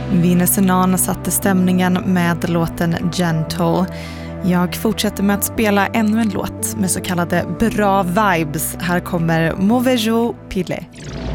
Vinnesunan satte stämningen med låten Gentle. Jag fortsätter med att spela ännu en låt med så kallade bra vibes. Här kommer Mauvais Jour Pile.